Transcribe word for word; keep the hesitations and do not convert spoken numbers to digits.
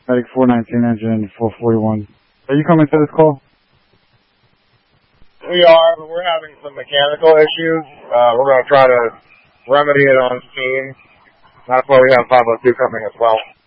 Medic four nineteen, engine four forty-one. Are you coming to this call? We are, but we're having some mechanical issues. Uh, we're going to try to remedy it on scene. That's why we have five oh two coming as well.